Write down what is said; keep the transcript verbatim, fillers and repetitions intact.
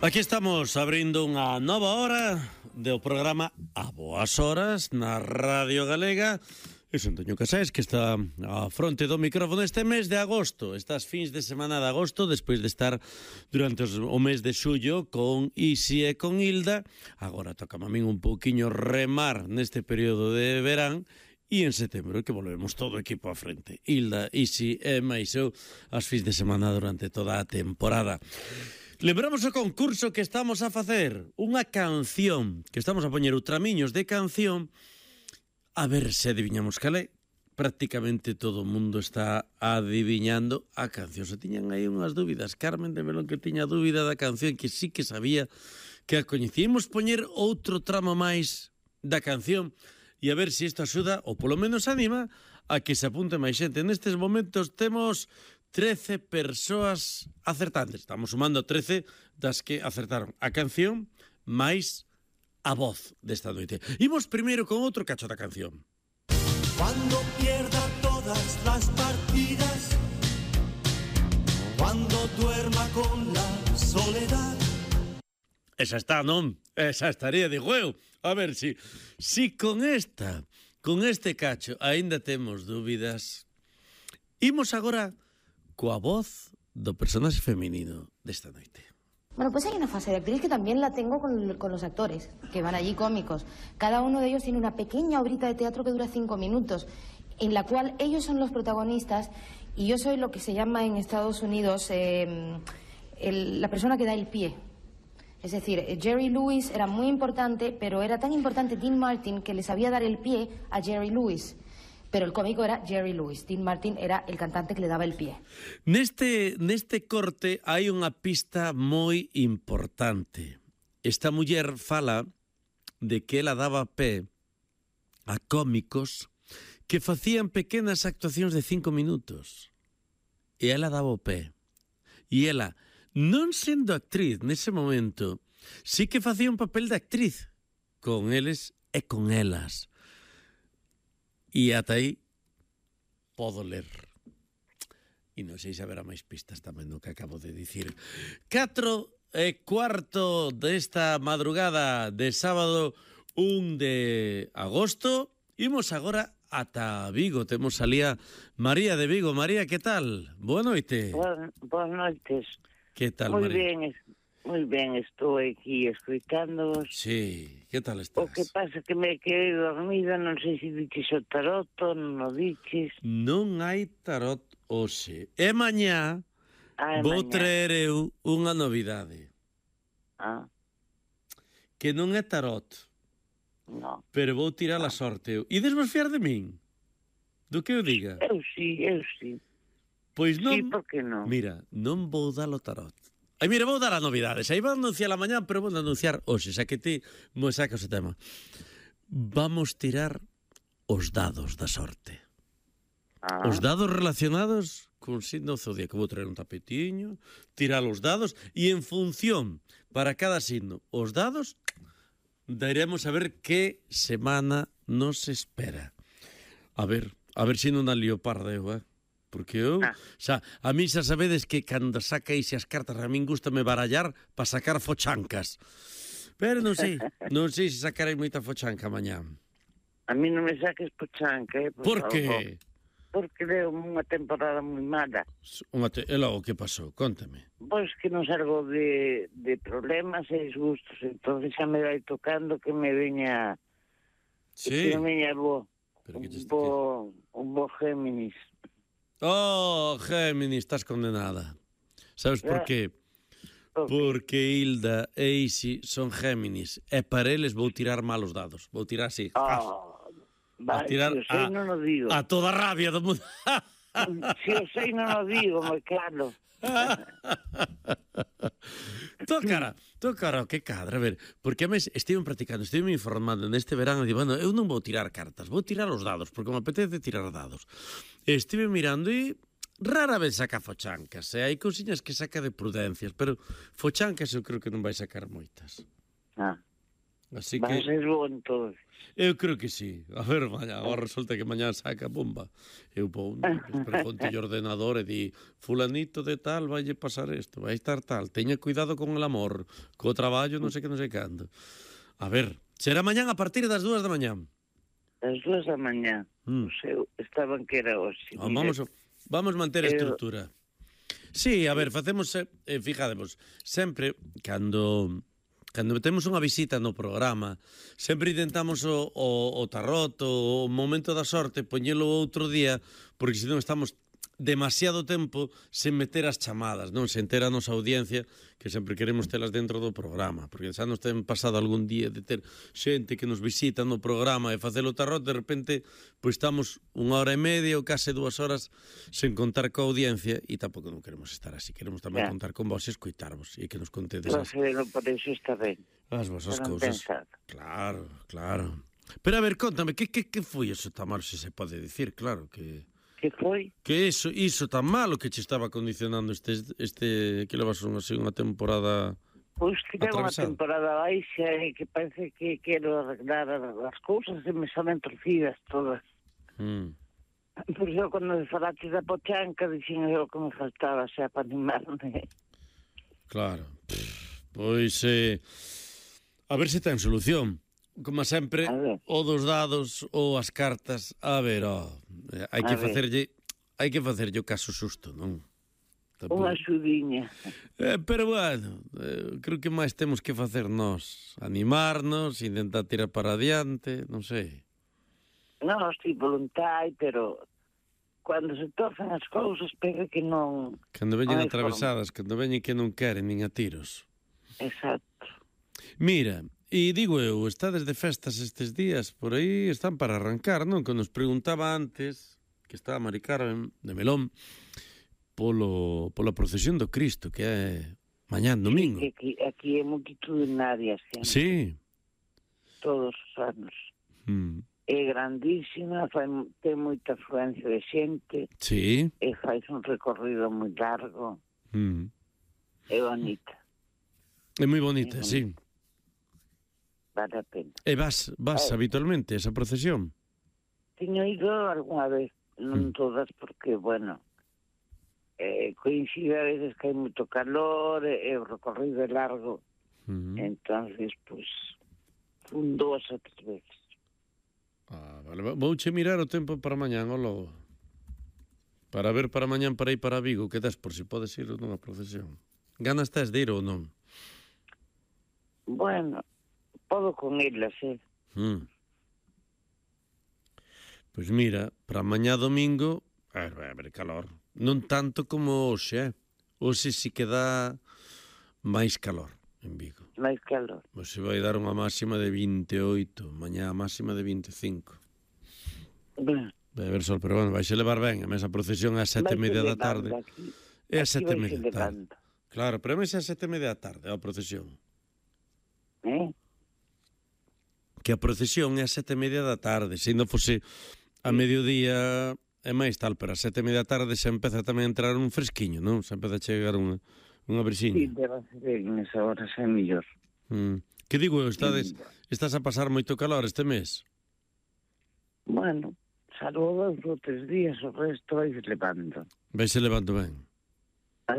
Aquí estamos abrindo unha nova hora do programa A Boas Horas na Radio Galega. E son Antonio Casais, que está á fronte do micrófono este mes de agosto, estas fins de semana de agosto, despois de estar durante os, o mes de xullo con Isi e con Hilda. Agora toca a min un pouquiño remar neste período de verán, e en setembro que volvemos todo o equipo á frente. Hilda, Isi e máis eu as fins de semana durante toda a temporada. Lembramos o concurso que estamos a facer, unha canción, que estamos a poñer ultramiños de canción, a ver se adiviñamos cal é. Prácticamente todo o mundo está adiviñando a canción. Se tiñan aí unhas dúbidas, Carmen de Melón que tiña dúbida da canción, que sí que sabía que a coñecíamos, poñer outro tramo máis da canción e a ver se isto axuda, ou polo menos anima, a que se apunte máis xente. Nestes momentos temos trece persoas acertantes. Estamos sumando trece das que acertaron a canción máis a voz desta noite. Imos primeiro con outro cacho da canción. Cuando pierda todas las partidas, cuando duerma con la soledad. Esa está, non? Esa estaría, digo eu. A ver si, si con esta, con este cacho, aínda temos dúbidas. Imos agora coa voz do personaxe feminino desta noite. Bueno, pues hay una fase de actriz que también la tengo con, con los actores, que van allí cómicos. Cada uno de ellos tiene una pequeña obrita de teatro que dura cinco minutos, en la cual ellos son los protagonistas y yo soy lo que se llama en Estados Unidos eh, el, la persona que da el pie. Es decir, Jerry Lewis era muy importante, pero era tan importante Dean Martin que le sabía dar el pie a Jerry Lewis. Pero el cómico era Jerry Lewis. Dean Martin era el cantante que le daba el pie. Neste, neste corte hai unha pista moi importante. Esta muller fala de que ela daba pé a cómicos que facían pequenas actuacións de cinco minutos. E ela daba o pé. E ela, non sendo actriz nese momento, sí que facía un papel de actriz con eles e con elas. E ata aí podo ler. E non sei se haberá máis pistas tamén do que acabo de dicir. Catro e cuarto desta madrugada de sábado un de agosto. Imos agora ata Vigo. Temos ali a María de Vigo. María, que tal? Boa noite. Boas, boas noites. Que tal, Moi María? ben, moi ben, estou aquí escoitándoos. Sí, que tal estás? O que pasa que me quedei dormida, non sei se diches o tarot, non o diches. Non hai tarot hoxe. E mañá Ah, é vou mañá. traer eu unha novidade. Ah, Que non é tarot, non. pero vou tirar a sorte eu. Ides vos fiar de min? Do que eu diga? Eu sí, eu sí. Pois non... Sí, por que non? Mira, non vou dar o tarot. Ai, mira, vou dar a novidade. Xa iba a anunciar a mañá, pero vou anunciar hoxe, xa que ti mo sacas o tema. Vamos tirar os dados da sorte. Ah, Os dados relacionados con signo zodíaco. Vou traer un tapetiño, tirar os dados, e en función para cada signo, os dados, daremos a ver que semana nos espera. A ver, a ver se non a lío pardeo, eh? Porque eu, Ah. xa, a mí xa sabedes que cando saca ixe as cartas a min gustame barallar para sacar fochancas. Pero non sei, non sei se sacarei moita fochanca mañá. a mí non me saques pochanca, eh? Por favor. que? Porque deu unha temporada moi mala. Unha te... E logo, que pasou? Contame. Pois que non salgo de, de problemas e disgustos, entonces xa me vai tocando que me veña... Sí. Que me veña bo, Pero que un te- bo, un bo Géminis. Oh, Géminis, estás condenada. Sabes por Ya. qué? Ok. Porque Hilda e Isi son Géminis. E para eles vou tirar malos dados. Vou tirar así. Ah, a vale, tirar si o sei a- non o digo. a toda rabia do mundo. Si o sei non o digo, moi claro. Tócara, tócara, que cadra, a ver, porque a mes estive practicando, estive informando neste verano, e digo, bueno, eu non vou tirar cartas, vou tirar os dados, porque me apetece tirar dados. E estive mirando e rara vez saca fochancas, e hai cousiñas que saca de prudencias, pero fochancas eu creo que non vai sacar moitas. Ah, Así Va a que ser bo entonces. eu creo que sí. A ver, mañá, agora resulta que mañá saca bomba. Eu pon, pregunto o ordenador e di, fulanito de tal vaille pasar isto, vai estar tal, teña cuidado con el amor, co traballo, non sei que non sei cando. A ver, será mañán a partir das dúas da mañá. As dúas da mañá. Mm. O seu, estaban que era hoxe. Ah, vamos, vamos manter a eu- estrutura. Sí, a ver, facemos, eh, fijademos, sempre cando cando temos unha visita no programa, sempre intentamos o, o, o tarot, o, o momento da sorte, poñelo outro día, porque senón estamos demasiado tempo sen meter as chamadas, non? Sen ter a nosa audiencia, que sempre queremos telas dentro do programa, porque xa nos ten pasado algún día de ter xente que nos visita no programa e facer o tarot, de repente, pois estamos unha hora e media ou case dúas horas sen contar coa audiencia, e tampouco non queremos estar así, queremos tamén Ya. contar con vos e escoitarvos, e que nos contedes as, Pero por eso está ben. as vosas Ben cousas. pensado. Claro, claro. Pero a ver, contame, que, que, que foi eso tan malo, se se pode dicir, claro, que... Que foi? Que iso, iso tan malo que che estaba condicionando este, este que levas unha, así, unha temporada... Pois que leva unha Atravesado. temporada baixa e que parece que quero arreglar as cousas e me salen torcidas todas. Mm. Por iso, cando me falaste da pochanca, dixen eu que me faltaba xa para animarme. Claro. Pff, pois, eh, a ver se ten solución. Como sempre, A ver. o dos dados ou as cartas, a ver, ó, eh, hai que A ver. facerlle, hai que facerlle o caso susto, non? Tampouco- Unha xudiña. Eh, pero bueno, eh, creo que máis temos que facer nós, animarnos, intentar tirar para adiante, non sei. Non, si voluntad, pero cando se torcen as cousas, pega que non... Cando veñen Ai, atravesadas, cando veñen que non queren nin a tiros. Exacto. Mira, e digo eu, estades de festas estes días, por aí están para arrancar, non? Que nos preguntaba antes, que estaba Mari Carmen de Melón, polo, pola procesión do Cristo, que é mañán domingo. Que aquí, aquí é multitudinaria, sempre. Sí. Todos os anos. Mm. É grandísima, fai, ten moita afluencia de xente, Sí. e fai un recorrido moi largo, Mm. é bonita, É moi bonita, É sí. vale a pena. E vas, vas Eh. habitualmente a esa procesión? Teño ido algunha vez, non Mm. todas, porque, bueno, eh, coincide a veces que hai moito calor, e, e o recorrido é largo, Mm. entonces, pues, un dúas ou tres veces. Ah, vale. Vouche mirar o tempo para mañán, o logo. Para ver para mañán para ir para Vigo, que des por si podes ir ou non a procesión. Ganas tes de ir ou non? Bueno, podo con elas, eh? Mm. Pois mira, para mañá domingo, a ver, vai haber calor. Non tanto como hoxe, eh? Hoxe si que dá máis calor en Vigo. Máis calor. Hoxe vai dar unha máxima de vinte e oito, mañá a máxima de vinte e cinco. Ben, Vai haber sol, pero bueno, vais a levar ben. A mesa procesión é a sete e media da tarde. É a sete e media da tarde. Claro, pero a mesa é a sete e media da tarde, a procesión. Eh? Que a procesión é a sete e media da tarde. Se ainda fose a mediodía é máis tal, pero a sete e media da tarde xa empeza tamén a entrar un fresquiño, non? Xa empeza a chegar unha, unha Sí, brisiña. debe ser en esa hora xa é mellor. Mm. Que digo eu, estades, estás a pasar moito calor este mes? Bueno, salvo dos ou tres días, o resto vais levando. Vais se levando ben.